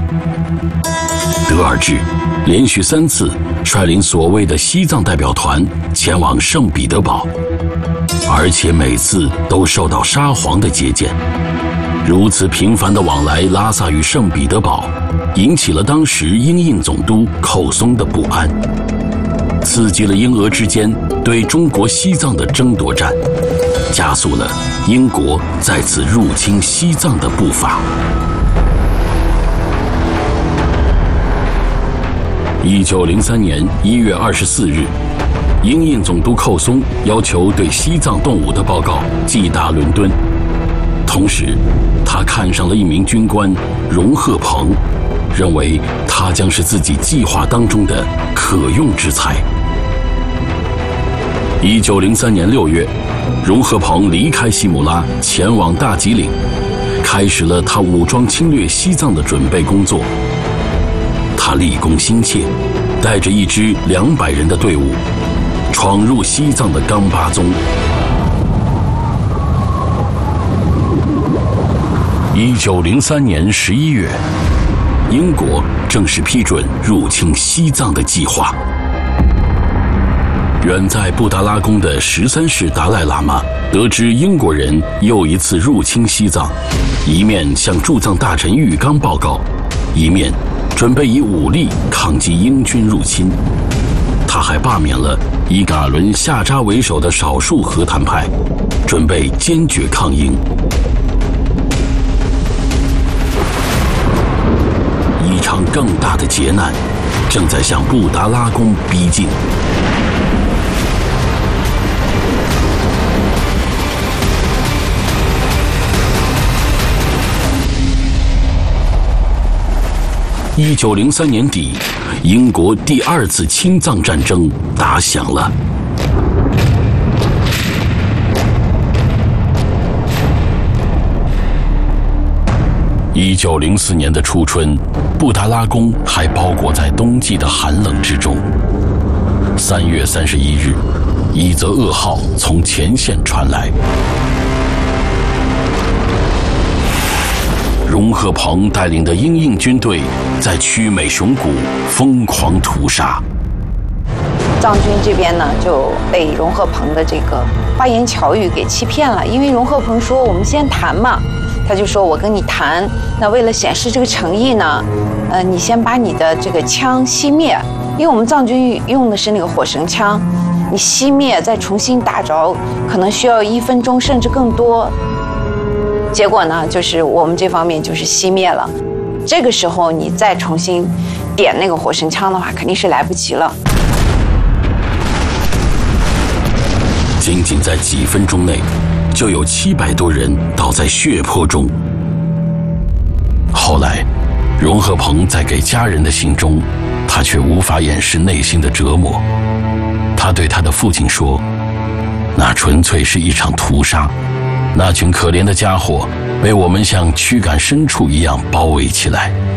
德尔治连续3次率领所谓的西藏代表团前往圣彼得堡，而且每次都受到沙皇的接见。如此频繁的往来拉萨与圣彼得堡，引起了当时英印总督寇松的不安，刺激了英俄之间对中国西藏的争夺战，加速了英国再次入侵西藏的步伐。1903年1月24日，英印总督寇松要求对西藏动武的报告寄达伦敦，同时他看上了一名军官荣鹤鹏，认为他将是自己计划当中的可用之才。1903年6月，荣鹤鹏离开西姆拉，前往大吉岭，开始了他武装侵略西藏的准备工作。他立功心切，带着一支200人的队伍，闯入西藏的冈巴宗。1903年11月，英国正式批准入侵西藏的计划。远在布达拉宫的13世达赖喇嘛得知英国人又一次入侵西藏，一面向驻藏大臣玉刚报告，一面准备以武力抗击英军入侵。他还罢免了以噶伦夏扎为首的少数和谈派，准备坚决抗英。一场更大的劫难正在向布达拉宫逼近。1903年底，英国第2次侵藏战争打响了。1904年的初春，布达拉宫还包裹在冬季的寒冷之中。3月31日，一则噩耗从前线传来。荣鹤鹏带领的英印军队在曲美雄谷疯狂屠杀。 藏军这边呢就被荣鹤鹏的这个花言巧语给欺骗了，因为荣鹤鹏说我们先谈嘛，他就说我跟你谈，那为了显示这个诚意呢，你先把你的这个枪熄灭，因为我们藏军用的是那个火绳枪，你熄灭再重新打着，可能需要1分钟甚至更多。结果呢，就是我们这方面就是熄灭了。这个时候你再重新点那个火绳枪的话，肯定是来不及了。 仅仅在几分钟内，就有700多人倒在血泊中。后来，荣鹤鹏在给家人的信中，他却无法掩饰内心的折磨。他对他的父亲说：“那纯粹是一场屠杀。那群可怜的家伙被我们像驱赶牲畜一样包围起来，